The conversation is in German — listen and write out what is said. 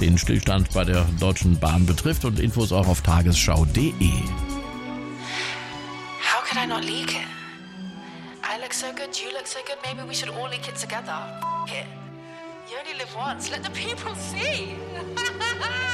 den Stillstand bei der Deutschen Bahn betrifft und Infos auch auf tagesschau.de. How could I not leak it? I look so good, you look so good, maybe we should all leak it together. F*** it. You only live once, let the people see.